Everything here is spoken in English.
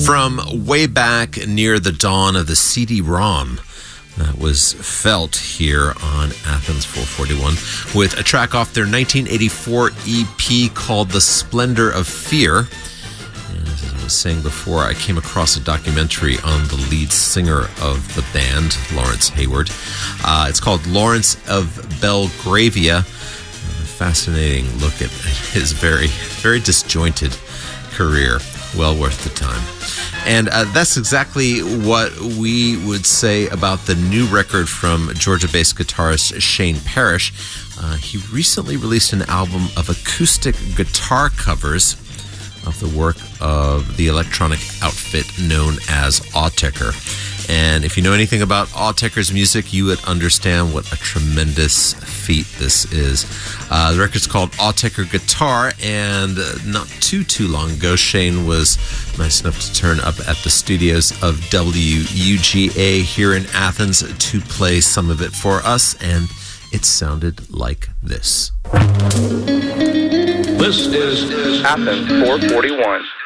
From way back near the dawn of the CD-ROM, that was felt here on Athens 441 with a track off their 1984 EP called The Splendor of Fear. And as I was saying before, I came across a documentary on the lead singer of the band, Lawrence Hayward. It's called Lawrence of Belgravia. A fascinating look at his very, very disjointed career. Well worth the time. And that's exactly what we would say about the new record from Georgia-based guitarist Shane Parrish. He recently released an album of acoustic guitar covers of the work of the electronic outfit known as Autechre. And if you know anything about Autechre's music, you would understand what a tremendous feat this is. The record's called Autechre Guitar, and not too long ago, Shane was nice enough to turn up at the studios of WUGA here in Athens to play some of it for us, and it sounded like this. This is Athens 441.